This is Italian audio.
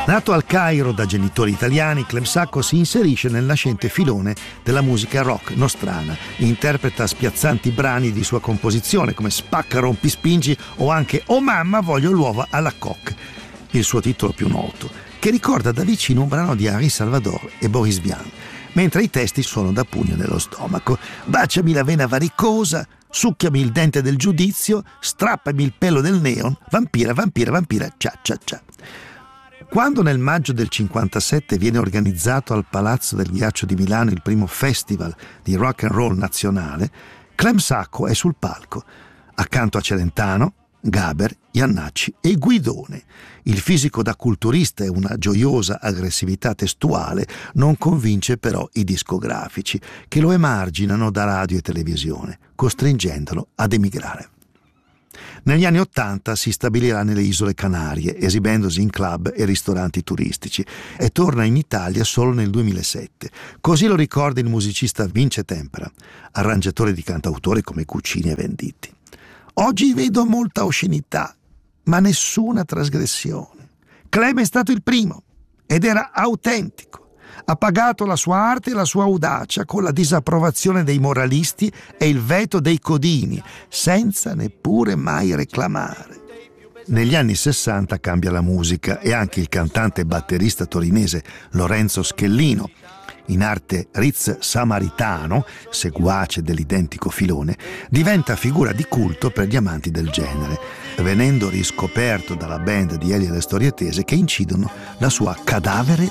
Nato al Cairo da genitori italiani, Clem Sacco si inserisce nel nascente filone della musica rock nostrana. Interpreta spiazzanti brani di sua composizione come Spacca, rompi, spingi o anche Oh mamma, voglio l'uova alla coque, il suo titolo più noto, che ricorda da vicino un brano di Henri Salvador e Boris Vian, mentre i testi sono da pugno nello stomaco. Baciami la vena varicosa, succhiami il dente del giudizio, strappami il pelo del neon, vampira, vampira, vampira, cia cia cia. Quando nel maggio del 57 viene organizzato al Palazzo del Ghiaccio di Milano il primo festival di rock and roll nazionale, Clem Sacco è sul palco, accanto a Celentano, Gaber, Iannacci e Guidone. Il fisico da culturista e una gioiosa aggressività testuale non convince però i discografici, che lo emarginano da radio e televisione, costringendolo ad emigrare. Negli anni '80 si stabilirà nelle Isole Canarie, esibendosi in club e ristoranti turistici, e torna in Italia solo nel 2007. Così lo ricorda il musicista Vince Tempera, arrangiatore di cantautori come Cuccini e Venditti. Oggi vedo molta oscenità, ma nessuna trasgressione. Clem è stato il primo ed era autentico. Ha pagato la sua arte e la sua audacia con la disapprovazione dei moralisti e il veto dei codini, senza neppure mai reclamare. Negli anni 60 cambia la musica e anche il cantante e batterista torinese Lorenzo Schellino, in arte Riz Samaritano, seguace dell'identico filone, diventa figura di culto per gli amanti del genere, venendo riscoperto dalla band di Elia Le Storie Tese che incidono la sua Cadavere